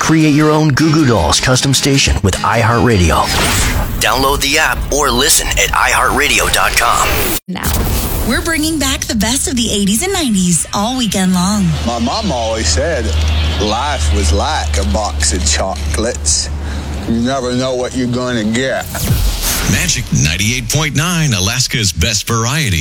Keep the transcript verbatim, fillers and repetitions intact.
Create your own Goo Goo Dolls custom station with iHeartRadio. Download the app or listen at i heart radio dot com. Now, we're bringing back the best of the eighties and nineties all weekend long. My mom always said life was like a box of chocolates. You never know what you're going to get. Magic ninety-eight point nine, Alaska's best variety.